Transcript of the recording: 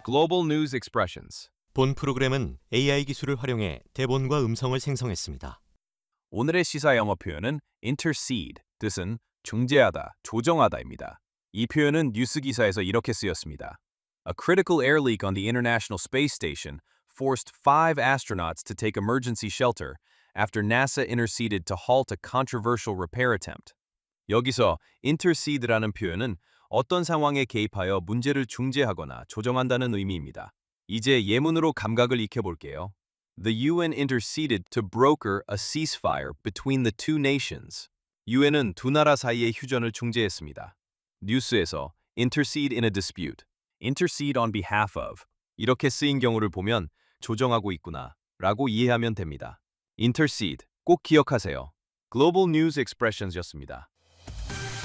Global News Expressions. 본 프로그램은 AI 기술을 활용해 대본과 음성을 생성했습니다. 오늘의 시사 영어 표현은 intercede, 뜻은 중재하다, 조정하다입니다. 이 표현은 뉴스 기사에서 이렇게 쓰였습니다. A critical air leak on the International Space Station forced 5 astronauts to take emergency shelter after NASA interceded to halt a controversial repair attempt. 여기서 intercede라는 표현은 어떤 상황에 개입하여 문제를 중재하거나 조정한다는 의미입니다. 이제 예문으로 감각을 익혀볼게요. The UN interceded to broker a ceasefire between the two nations. UN은 두 나라 사이의 휴전을 중재했습니다. 뉴스에서 intercede in a dispute, intercede on behalf of 이렇게 쓰인 경우를 보면 조정하고 있구나 라고 이해하면 됩니다. intercede 꼭 기억하세요. Global News Expressions였습니다.